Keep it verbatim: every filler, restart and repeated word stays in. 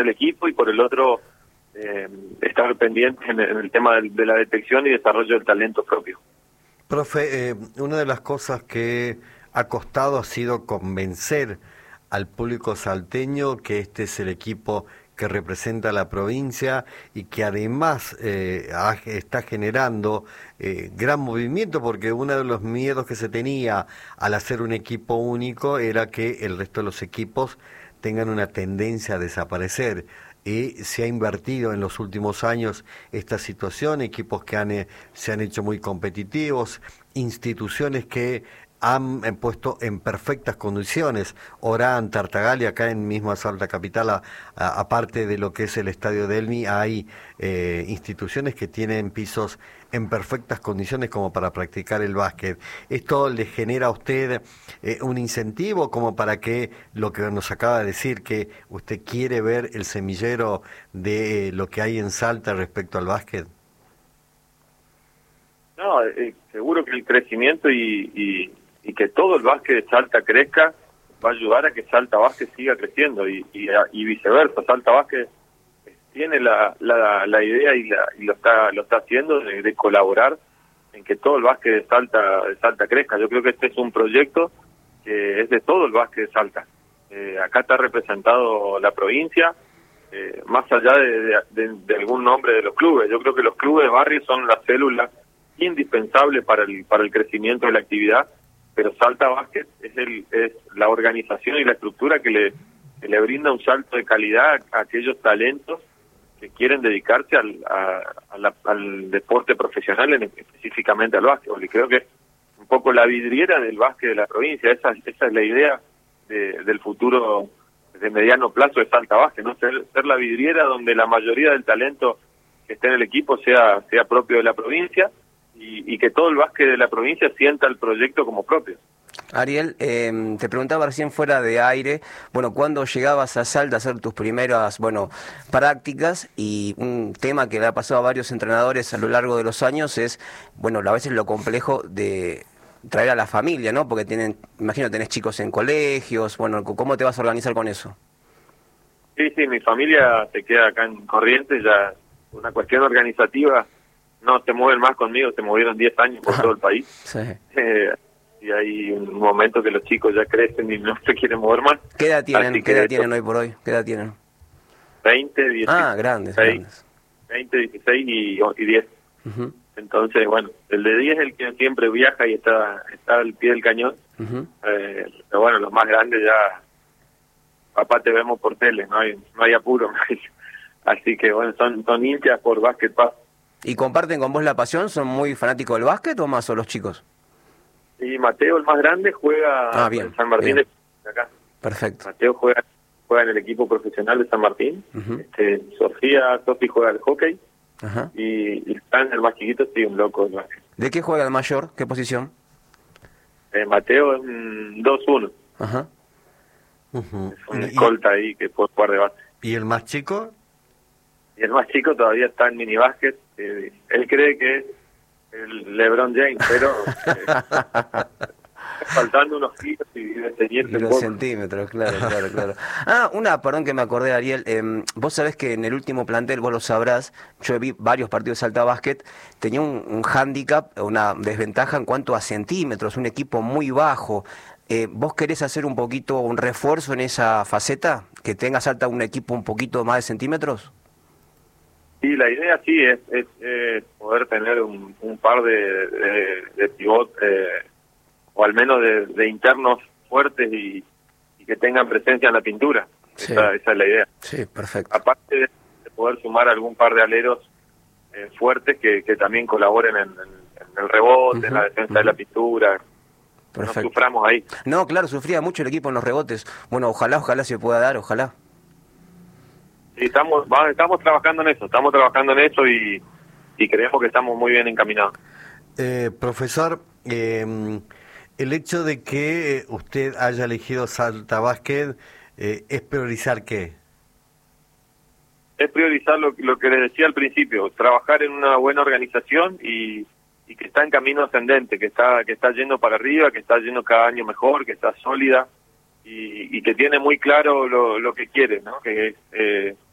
del equipo y por el otro eh, estar pendiente en el, en el tema de, de la detección y desarrollo del talento propio. Profe, eh, una de las cosas que ha costado ha sido convencer al público salteño que este es el equipo que representa a la provincia y que además eh, ha, está generando eh, gran movimiento, porque uno de los miedos que se tenía al hacer un equipo único era que el resto de los equipos tengan una tendencia a desaparecer. Y se ha invertido en los últimos años esta situación, equipos que han, eh, se han hecho muy competitivos, instituciones que han eh, puesto en perfectas condiciones. Orán, Tartagal, y acá en misma Salta Capital, a, a, aparte de lo que es el Estadio Delmi, hay eh, instituciones que tienen pisos en perfectas condiciones como para practicar el básquet. ¿Esto le genera a usted eh, un incentivo como para que lo que nos acaba de decir, que usted quiere ver el semillero de eh, lo que hay en Salta respecto al básquet? No, eh, seguro que el crecimiento y, y, y que todo el básquet de Salta crezca va a ayudar a que Salta Básquet siga creciendo y, y, y viceversa. Salta Básquet tiene la, la, la idea y, la, y lo está lo está haciendo de, de colaborar en que todo el básquet de Salta de Salta crezca. Yo creo que este es un proyecto que es de todo el básquet de Salta. Eh, acá está representado la provincia, eh, más allá de, de, de, de algún nombre de los clubes. Yo creo que los clubes de barrio son la célula indispensable para el para el crecimiento de la actividad, pero Salta Básquet es el es la organización y la estructura que le que le brinda un salto de calidad a aquellos talentos que quieren dedicarse al a, a la, al deporte profesional, en, específicamente al básquetbol. Y creo que es un poco la vidriera del básquet de la provincia. Esa esa es la idea de, del futuro de mediano plazo de Salta Básquet, ¿no? Ser, ser la vidriera donde la mayoría del talento que esté en el equipo sea sea propio de la provincia. Y, y que todo el básquet de la provincia sienta el proyecto como propio. Ariel, eh, te preguntaba recién fuera de aire, bueno, ¿cuándo llegabas a Salta a hacer tus primeras, bueno, prácticas? Y un tema que le ha pasado a varios entrenadores a lo largo de los años es, bueno, a veces lo complejo de traer a la familia, ¿no? Porque tienen, imagino, tenés chicos en colegios, bueno, ¿cómo te vas a organizar con eso? Sí, sí, mi familia se queda acá en Corrientes, ya una cuestión organizativa. No se mueven más conmigo, se movieron diez años por todo el país. Sí. Eh, y hay un momento que los chicos ya crecen y no se quieren mover más. ¿Qué edad tienen, ¿qué edad tienen hoy por hoy? ¿Qué edad tienen? veinte, dieciséis. Ah, grandes, grandes. veinte, dieciséis y, y diez. Uh-huh. Entonces, bueno, el de diez es el que siempre viaja y está está al pie del cañón. Uh-huh. eh, pero bueno, los más grandes ya, papá, te vemos por tele, no hay no hay apuro. Así que bueno, son, son hinchas por básquet. ¿Y comparten con vos la pasión? ¿Son muy fanáticos del básquet o más son los chicos? Y Mateo, el más grande, juega ah, bien, en San Martín de acá. Perfecto. Mateo juega juega en el equipo profesional de San Martín. Uh-huh. este, Sofía, Sofi juega al hockey. Uh-huh. Y, y Stan, el más chiquito, sí, un loco del básquet. ¿De qué juega el mayor? ¿Qué posición? Eh, Mateo es un dos uno. Ajá. Uh-huh. Es un escolta ahí que puede jugar de base. ¿Y el más chico? Y el más chico todavía está en minibásquet. Eh, él cree que es el LeBron James, pero eh, faltando unos kilos y de los centímetros, claro, claro, claro. Ah, una, perdón que me acordé, Ariel. Eh, vos sabés que en el último plantel, vos lo sabrás, yo vi varios partidos de Salta Básquet, tenía un, un hándicap, una desventaja en cuanto a centímetros, un equipo muy bajo. Eh, ¿Vos querés hacer un poquito, un refuerzo en esa faceta? ¿Que tenga Salta un equipo un poquito más de centímetros? Sí, la idea sí es, es, es poder tener un, un par de, de, de pivot, eh, o al menos de, de internos fuertes y, y que tengan presencia en la pintura. Sí. Esa, esa es la idea. Sí, perfecto. Aparte de, de poder sumar algún par de aleros eh, fuertes que, que también colaboren en, en, en el rebote, uh-huh, en la defensa uh-huh. de la pintura. Perfecto. No suframos ahí. No, claro, sufría mucho el equipo en los rebotes. Bueno, ojalá, ojalá se pueda dar, ojalá. Sí, estamos, estamos trabajando en eso, estamos trabajando en eso y, y creemos que estamos muy bien encaminados. Eh, profesor, eh, el hecho de que usted haya elegido Salta Básquet, eh, ¿es priorizar qué? Es priorizar lo, lo que les decía al principio, trabajar en una buena organización y, y que está en camino ascendente, que está que está yendo para arriba, que está yendo cada año mejor, que está sólida y, y que tiene muy claro lo, lo que quiere, ¿no? Que es eh,